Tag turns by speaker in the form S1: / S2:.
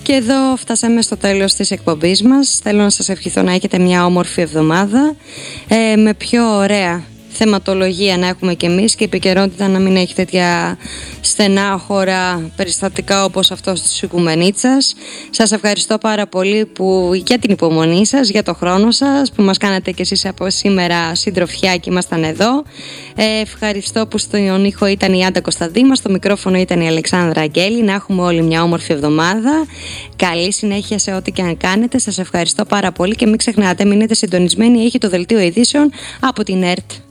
S1: Και εδώ φτάσαμε στο τέλος της εκπομπής μας. Θέλω να σας ευχηθώ να έχετε μια όμορφη εβδομάδα, με πιο ωραία θεματολογία να έχουμε κι εμείς και η επικαιρότητα να μην έχει τέτοια στενάχωρα περιστατικά όπως αυτό της Οικουμενίτσας. Σας ευχαριστώ πάρα πολύ για την υπομονή σας, για το χρόνο σας που μας κάνατε κι εσείς από σήμερα συντροφιά και ήμασταν εδώ. Ευχαριστώ που στον ήχο ήταν η Άντα Κωνσταντίμα, στο μικρόφωνο ήταν η Αλεξάνδρα Αγγέλη. Να έχουμε όλοι μια όμορφη εβδομάδα. Καλή συνέχεια σε ό,τι και αν κάνετε. Σας ευχαριστώ πάρα πολύ και μην ξεχνάτε, μείνετε συντονισμένοι. Έχει το δελτίο ειδήσεων από την ΕΡΤ.